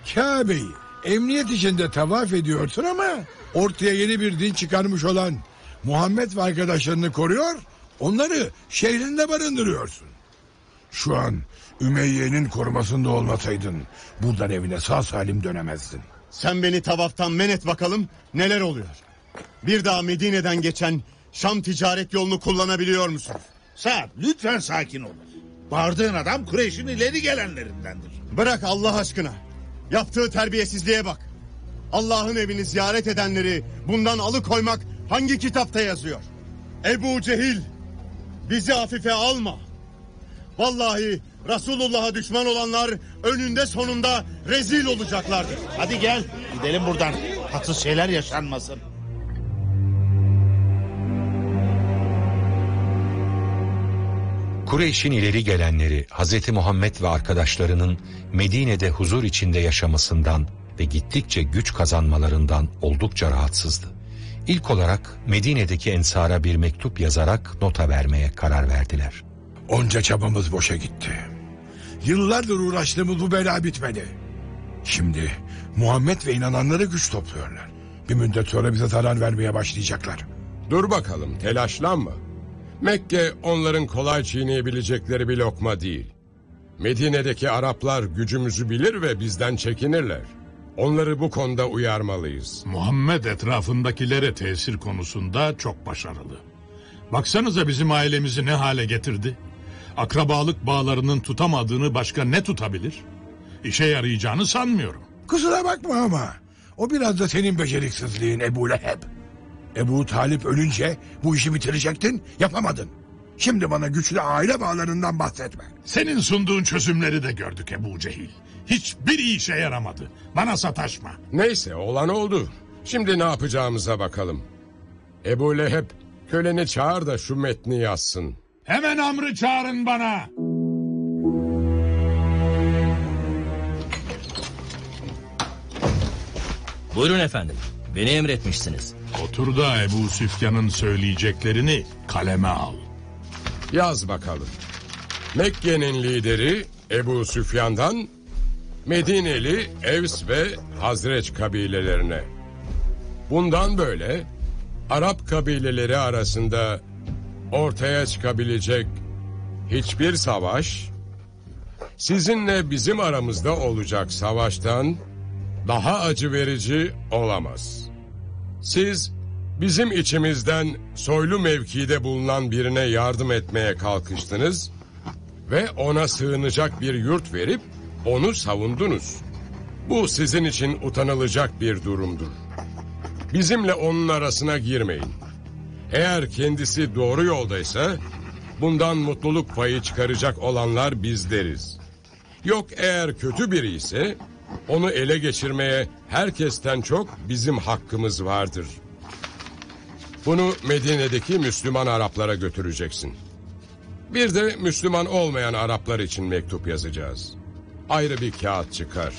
Kabe'yi emniyet içinde tavaf ediyorsun ama ortaya yeni bir din çıkarmış olan Muhammed ve arkadaşlarını koruyor, onları şehrinde barındırıyorsun. Şu an Ümeyye'nin korumasında olmasaydın buradan evine sağ salim dönemezdin. Sen beni tavaftan men et bakalım, neler oluyor? Bir daha Medine'den geçen Şam ticaret yolunu kullanabiliyor musun? Sa'd, lütfen sakin ol. Bağırdığın adam Kureyş'in ileri gelenlerindendir. Bırak Allah aşkına. Yaptığı terbiyesizliğe bak. Allah'ın evini ziyaret edenleri bundan alıkoymak hangi kitapta yazıyor? Ebu Cehil, bizi hafife alma. Vallahi Resulullah'a düşman olanlar önünde sonunda rezil olacaklardır. Hadi gel, gidelim buradan. Tatsız şeyler yaşanmasın. Kureyş'in ileri gelenleri Hz. Muhammed ve arkadaşlarının Medine'de huzur içinde yaşamasından ve gittikçe güç kazanmalarından oldukça rahatsızdı. İlk olarak Medine'deki ensara bir mektup yazarak nota vermeye karar verdiler. Onca çabamız boşa gitti. Yıllardır uğraştığımız bu bela bitmedi. Şimdi Muhammed ve inananları güç topluyorlar. Bir müddet sonra bize zarar vermeye başlayacaklar. Dur bakalım, telaşlanma. Mekke onların kolay çiğneyebilecekleri bir lokma değil. Medine'deki Araplar gücümüzü bilir ve bizden çekinirler. Onları bu konuda uyarmalıyız. Muhammed etrafındakilere tesir konusunda çok başarılı. Baksanıza bizim ailemizi ne hale getirdi. Akrabalık bağlarının tutamadığını başka ne tutabilir? İşe yarayacağını sanmıyorum. Kusura bakma ama o biraz da senin beceriksizliğin Ebu Leheb. Ebu Talip ölünce bu işi bitirecektin, yapamadın. Şimdi bana güçlü aile bağlarından bahsetme. Senin sunduğun çözümleri de gördük Ebu Cehil. Hiçbir işe yaramadı. Bana sataşma. Neyse, olan oldu. Şimdi ne yapacağımıza bakalım. Ebu Leheb, köleni çağır da şu metni yazsın. Hemen Amr'ı çağırın bana. Buyurun efendim. Beni emretmişsiniz. Otur da Ebu Süfyan'ın söyleyeceklerini kaleme al. Yaz bakalım. Mekke'nin lideri Ebu Süfyan'dan Medineli Evs ve Hazreç kabilelerine. Bundan böyle Arap kabileleri arasında ortaya çıkabilecek hiçbir savaş, sizinle bizim aramızda olacak savaştan daha acı verici olamaz. Siz bizim içimizden soylu mevkide bulunan birine yardım etmeye kalkıştınız ve ona sığınacak bir yurt verip onu savundunuz. Bu sizin için utanılacak bir durumdur. Bizimle onun arasına girmeyin. Eğer kendisi doğru yoldaysa bundan mutluluk payı çıkaracak olanlar bizleriz. Yok eğer kötü biri ise onu ele geçirmeye herkesten çok bizim hakkımız vardır. Bunu Medine'deki Müslüman Araplara götüreceksin. Bir de Müslüman olmayan Araplar için mektup yazacağız. Ayrı bir kağıt çıkar.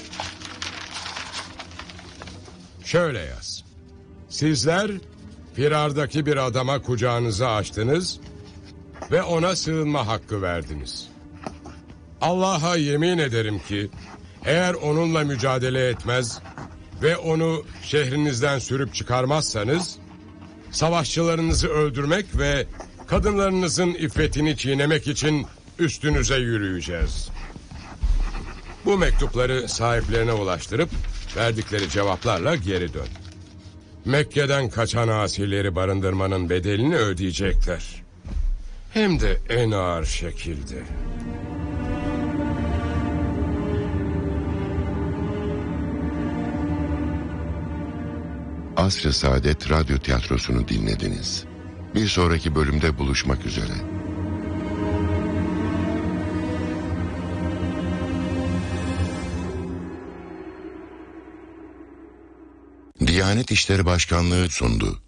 Şöyle yaz. Sizler firardaki bir adama kucağınızı açtınız ve ona sığınma hakkı verdiniz. Allah'a yemin ederim ki eğer onunla mücadele etmez ve onu şehrinizden sürüp çıkarmazsanız savaşçılarınızı öldürmek ve kadınlarınızın iffetini çiğnemek için üstünüze yürüyeceğiz. Bu mektupları sahiplerine ulaştırıp verdikleri cevaplarla geri dön. Mekke'den kaçan asileri barındırmanın bedelini ödeyecekler. Hem de en ağır şekilde. Asr-ı Saadet Radyo Tiyatrosu'nu dinlediniz. Bir sonraki bölümde buluşmak üzere. Diyanet İşleri Başkanlığı sundu.